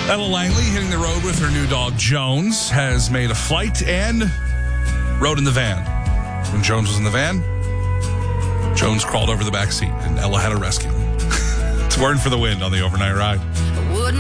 Ella Langley, hitting the road with her new dog, Jones, has made a flight and rode in the van. When Jones was in the van, Jones crawled over the back seat, and Ella had to rescue him. It's Word for the Wind on the overnight ride.